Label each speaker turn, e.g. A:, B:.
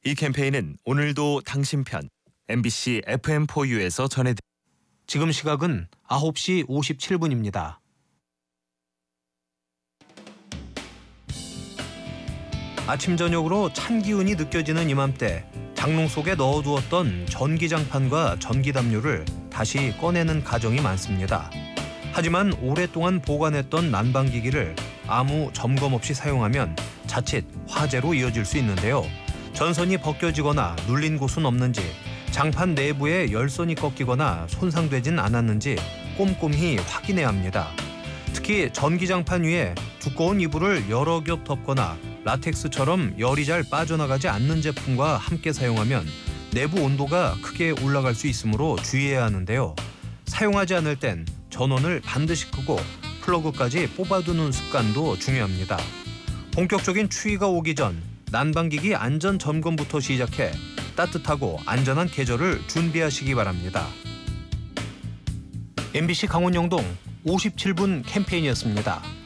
A: 이 캠페인은 오늘도 당신 편 MBC FM4U에서 전해드립니다.
B: 지금 시각은 9시 57분입니다. 아침 저녁으로 찬 기운이 느껴지는 이맘때 장롱 속에 넣어두었던 전기장판과 전기담요를 다시 꺼내는 가정이 많습니다. 하지만 오랫동안 보관했던 난방기기를 아무 점검 없이 사용하면 자칫 화재로 이어질 수 있는데요. 전선이 벗겨지거나 눌린 곳은 없는지, 장판 내부에 열선이 꺾이거나 손상되진 않았는지 꼼꼼히 확인해야 합니다. 특히 전기장판 위에 두꺼운 이불을 여러 겹 덮거나 라텍스처럼 열이 잘 빠져나가지 않는 제품과 함께 사용하면 내부 온도가 크게 올라갈 수 있으므로 주의해야 하는데요. 사용하지 않을 땐 전원을 반드시 끄고 플러그까지 뽑아두는 습관도 중요합니다. 본격적인 추위가 오기 전 난방기기 안전 점검부터 시작해 따뜻하고 안전한 계절을 준비하시기 바랍니다. MBC 강원영동 57분 캠페인이었습니다.